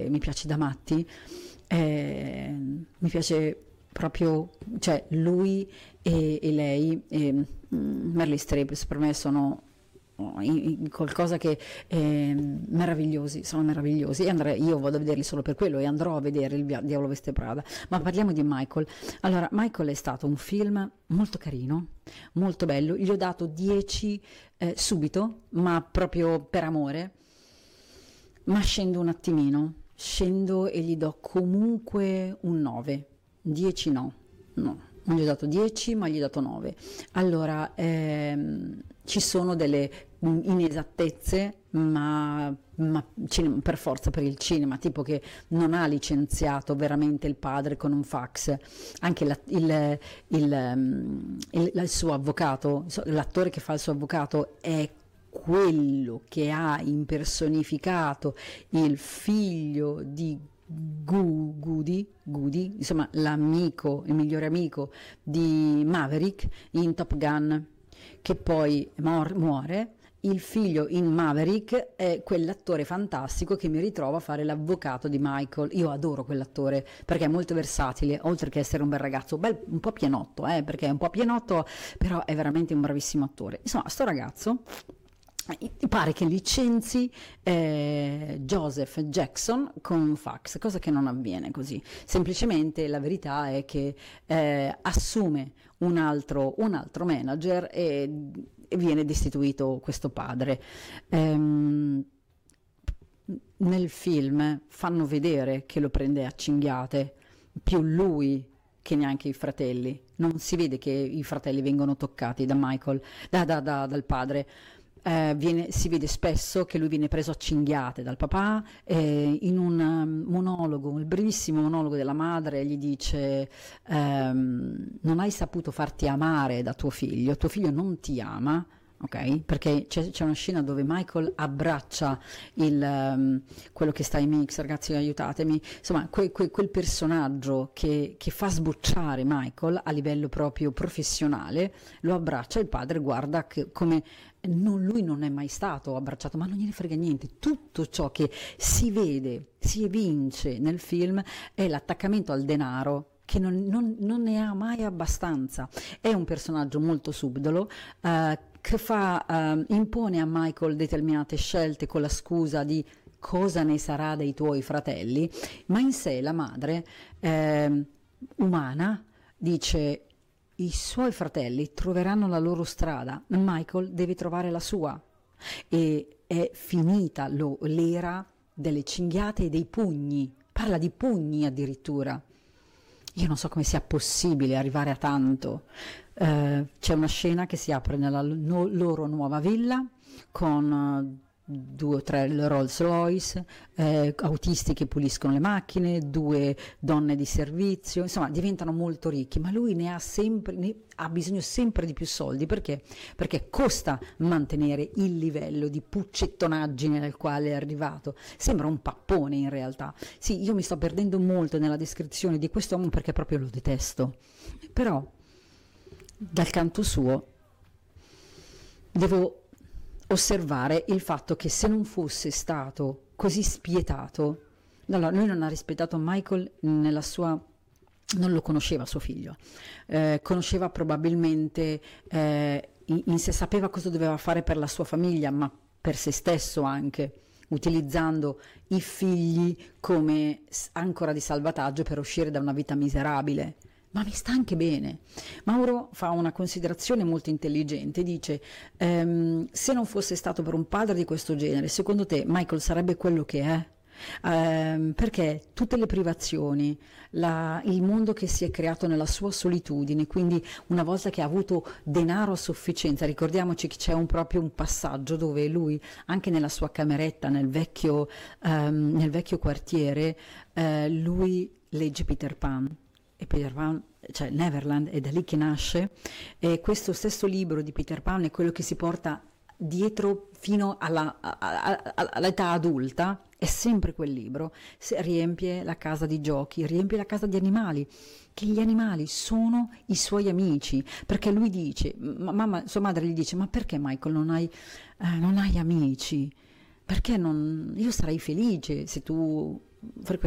mi piace da matti, mi piace proprio, cioè lui e lei, Meryl Streep per me sono qualcosa che meravigliosi, sono meravigliosi, e io vado a vederli solo per quello e andrò a vedere il Diavolo Veste Prada. Ma parliamo di Michael. Allora, Michael è stato un film molto carino, molto bello, gli ho dato 10 subito, ma proprio per amore, ma scendo un attimino, scendo e gli do comunque un 9, 10 no, non gli ho dato 10 ma gli ho dato 9. Allora, ci sono delle inesattezze, ma per forza, per il cinema, tipo che non ha licenziato veramente il padre con un fax, anche il suo avvocato, l'attore che fa il suo avvocato è quello che ha impersonificato il figlio di Goody, insomma l'amico, il migliore amico di Maverick in Top Gun, che poi muore. Il figlio in Maverick è quell'attore fantastico che mi ritrova a fare l'avvocato di Michael. Io adoro quell'attore perché è molto versatile, oltre che essere un bel ragazzo, un po' pienotto, perché è un po' pienotto, però è veramente un bravissimo attore. Insomma, sto ragazzo pare che licenzi Joseph Jackson con fax, cosa che non avviene così. Semplicemente la verità è che assume un altro manager e viene destituito questo padre. Nel film fanno vedere che lo prende a cinghiate, più lui che neanche i fratelli. Non si vede che i fratelli vengono toccati da Michael, dal padre. Si vede spesso che lui viene preso a cinghiate dal papà, in un monologo, il brevissimo monologo della madre gli dice non hai saputo farti amare da tuo figlio non ti ama, ok? Perché c'è una scena dove Michael abbraccia quello che sta in mix, ragazzi aiutatemi, insomma quel personaggio che fa sbocciare Michael a livello proprio professionale, lo abbraccia, il padre guarda come lui non è mai stato abbracciato, ma non gliene frega niente. Tutto ciò che si vede, si evince nel film è l'attaccamento al denaro, che non ne ha mai abbastanza. È un personaggio molto subdolo, che impone a Michael determinate scelte con la scusa di cosa ne sarà dei tuoi fratelli, ma in sé la madre umana dice: i suoi fratelli troveranno la loro strada, Michael deve trovare la sua, e è finita l'era delle cinghiate e dei pugni, parla di pugni addirittura. Io non so come sia possibile arrivare a tanto. C'è una scena che si apre nella loro nuova villa con 2 o 3 Rolls Royce, autisti che puliscono le macchine, 2 donne di servizio, insomma diventano molto ricchi, ma lui ne ha bisogno sempre di più soldi, perché costa mantenere il livello di puccettonaggine nel quale è arrivato. Sembra un pappone in realtà. Sì, io mi sto perdendo molto nella descrizione di questo uomo perché proprio lo detesto, però dal canto suo devo osservare il fatto che se non fosse stato così spietato, allora lui non ha rispettato Michael nella sua, non lo conosceva suo figlio, conosceva probabilmente in sé, sapeva cosa doveva fare per la sua famiglia, ma per se stesso anche, utilizzando i figli come ancora di salvataggio per uscire da una vita miserabile. Ma mi sta anche bene. Mauro fa una considerazione molto intelligente, dice se non fosse stato per un padre di questo genere, secondo te Michael sarebbe quello che è? Perché tutte le privazioni, il mondo che si è creato nella sua solitudine, quindi una volta che ha avuto denaro a sufficienza, ricordiamoci che c'è proprio un passaggio dove lui, anche nella sua cameretta nel vecchio quartiere, lui legge Peter Pan, e Peter Pan, cioè Neverland, è da lì che nasce, e questo stesso libro di Peter Pan è quello che si porta dietro fino all'età adulta, è sempre quel libro, riempie la casa di giochi, riempie la casa di animali, che gli animali sono i suoi amici, perché lui dice, sua madre gli dice: ma perché Michael non hai amici? Perché non? Io sarei felice se tu frequentemente